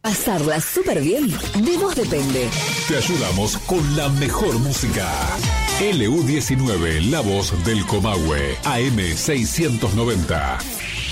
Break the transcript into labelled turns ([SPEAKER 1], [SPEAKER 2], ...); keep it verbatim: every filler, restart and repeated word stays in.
[SPEAKER 1] Pasarla súper bien, de vos depende.
[SPEAKER 2] Te ayudamos con la mejor música. L U diecinueve, la voz del Comahue, A M seiscientos noventa.